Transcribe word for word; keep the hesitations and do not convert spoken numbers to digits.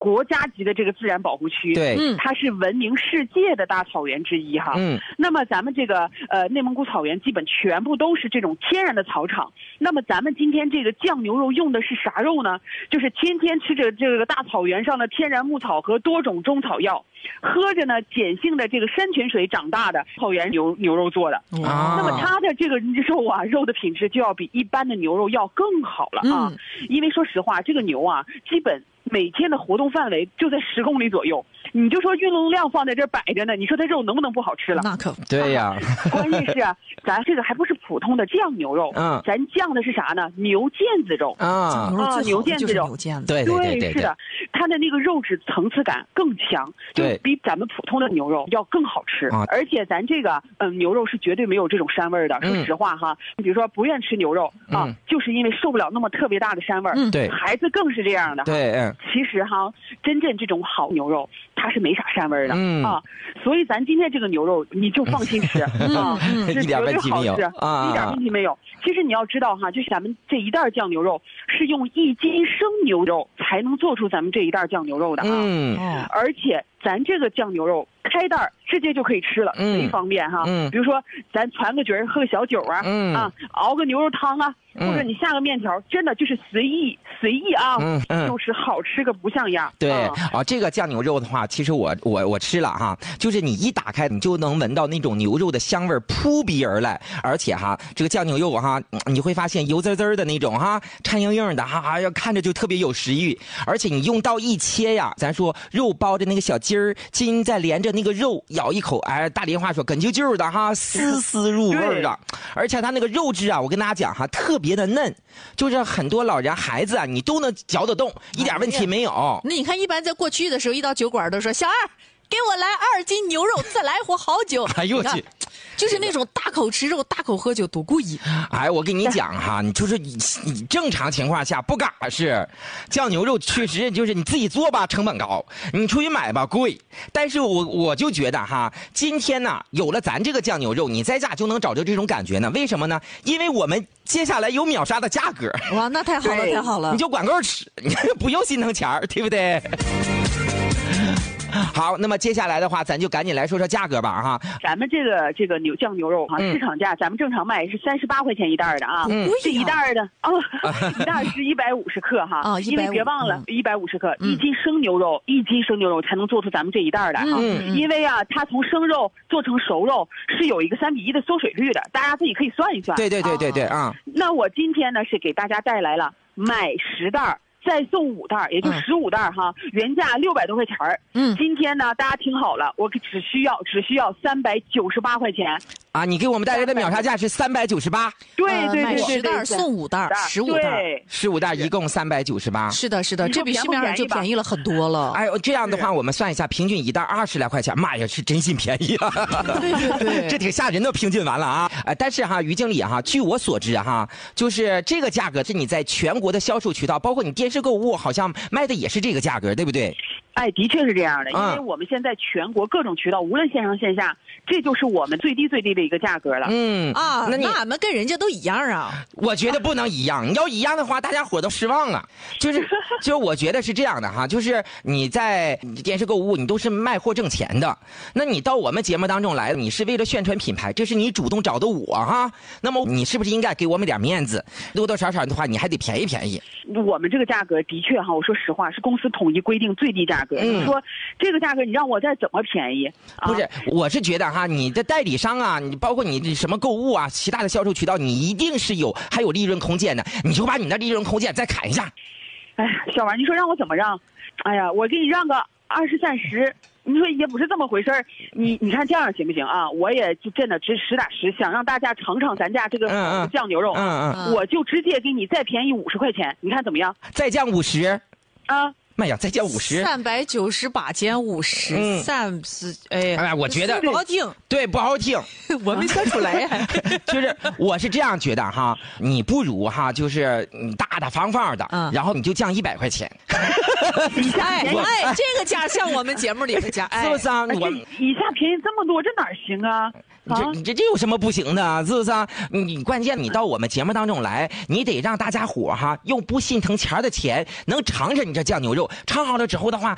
国家级的这个自然保护区， 对， 它是闻名世界的大草原之一哈。 嗯， 那么咱们这个呃内蒙古草原基本全部都是这种天然的草场。那么咱们今天这个酱牛肉用的是啥肉呢？就是天天吃着这个大草原上的天然牧草和多种中草药，喝着呢碱性的这个山泉水长大的草原牛牛肉做的。 啊， 那么它的这个肉啊，肉的品质就要比一般的牛肉要更好了啊。嗯、因为说实话，这个牛啊，基本每天的活动范围就在十公里左右。你就说运动量放在这儿摆着呢，你说它肉能不能不好吃了？ 那可对呀、 啊。关键是啊，咱这个还不是普通的酱牛肉，嗯，咱酱的是啥呢？牛腱子肉啊啊，牛腱子肉， 牛腱子， 对对对对，是的，它的那个肉质层次感更强，就比咱们普通的牛肉要更好吃。啊、而且咱这个嗯牛肉是绝对没有这种膻味的。嗯、说实话哈，你比如说不愿吃牛肉啊，嗯、就是因为受不了那么特别大的膻味。嗯，对，孩子更是这样的。 对，嗯， 其实哈，真正这种好牛肉，它是没啥膻味的、嗯、啊，所以咱今天这个牛肉你就放心吃、嗯、啊，是绝对好吃啊，一点问题没有。其实你要知道哈，就咱们这一袋酱牛肉是用一斤生牛肉才能做出咱们这一袋酱牛肉的啊，嗯，而且咱这个酱牛肉开袋直接就可以吃了，嗯，贼方便哈。嗯，比如说咱传个局儿，喝个小酒啊，嗯啊，熬个牛肉汤啊，或者你下个面条，真的就是随意随意啊，嗯嗯，就是好吃个不像样。 对啊、哦，这个酱牛肉的话，其实我我我吃了哈，就是你一打开，你就能闻到那种牛肉的香味扑鼻而来，而且哈，这个酱牛肉哈，你会发现油滋滋的那种哈，颤硬硬的哈，要看着就特别有食欲，而且你用刀一切呀，咱说肉包着那个小筋儿，筋再连着那个肉。咬一口，哎，大连话说哏啾啾的哈，丝丝入味的，而且它那个肉质啊，我跟大家讲哈，特别的嫩，就是很多老人孩子啊，你都能嚼得动，一点问题没有。哎、 那你看，一般在过去的时候，一到酒馆都说小二，给我来二斤牛肉，再来壶好酒。 哎呦我去！ 就是那种大口吃肉、大口喝酒，多过瘾！ 哎，我跟你讲哈，你就是你你正常情况下不嘎是酱牛肉，确实就是你自己做吧，成本高；你出去买吧，贵。但是我我就觉得哈，今天呢，有了咱这个酱牛肉，你在家就能找着这种感觉呢。为什么呢？因为我们接下来有秒杀的价格。 哇，那太好了，太好了！ 你就管够吃，你不用心疼钱儿，对不对？好，那么接下来的话，咱就赶紧来说说价格吧哈。 咱们这个这个牛酱牛肉哈，嗯、市场价咱们正常卖是三十八块钱一袋的啊，嗯、这一袋的啊，一袋是一百五十克哈，啊、因为别忘了一百五十克、嗯、一斤生牛肉，一斤生牛肉才能做出咱们这一袋来哈。嗯、因为啊，它从生肉做成熟肉是有一个三比一的缩水率的，大家自己可以算一算。 对对对对对啊。 那我今天呢是给大家带来了买十袋。再送五袋，也就十五袋哈，嗯、原价六百多块钱儿。嗯，今天呢，大家听好了，我只需要只需要三百九十八块钱。 啊，你给我们带来的秒杀价是三百九十八。 对对对对， 买十袋送五袋，十五袋， 十五袋一共三百九十八。 是的，是的，这比市面上就便宜了很多了。 哎呦，这样的话我们算一下，平均一袋二十来块钱，妈呀，是真心便宜啊！ 对对对， 这挺吓人的，平均完了啊！呃，但是哈，于经理哈，据我所知哈，就是这个价格是你在全国的销售渠道，包括你电视购物，好像卖的也是这个价格，对不对？ 哎，的确是这样的，因为我们现在全国各种渠道，无论线上线下，这就是我们最低最低的一个价格了。 嗯啊，那那俺们跟人家都一样啊？ 我觉得不能一样，你要一样的话，大家伙都失望了。就是就是，我觉得是这样的哈，就是你在电视购物，你都是卖货挣钱的，那你到我们节目当中来，你是为了宣传品牌，这是你主动找的我哈，那么你是不是应该给我们点面子？多多少少的话，你还得便宜便宜。 我们这个价格的确哈，我说实话，是公司统一规定最低价格。嗯，你说这个价格，你让我再怎么便宜？啊、 不是，我是觉得哈，你的代理商啊，你包括你什么购物啊，其他的销售渠道，你一定是有还有利润空间的，你就把你的利润空间再砍一下。 哎，小王，你说让我怎么让？哎呀，我给你让个二十三十。你说也不是这么回事儿，你你看这样行不行啊？我也就真的只实打实想让大家尝尝咱家这个酱牛肉，嗯嗯，我就直接给你再便宜五十块钱，你看怎么样？ 再降五十啊？ 妈呀，再降五十， 三百九十八减五十，三十，哎， 哎，我觉得不好听， 对，不好听， 我没算出来， 就是我是这样觉得哈，你不如哈，就是大大方方的，嗯，然后你就降一百块钱， 哎哎，这个价像我们节目里的价， 是不是啊？我一下便宜这么多，这哪行啊？ 你这你这这有什么不行的？是不是啊？你关键你到我们节目当中来，你得让大家伙哈用不心疼钱的钱能尝着你这酱牛肉，尝好了之后的话，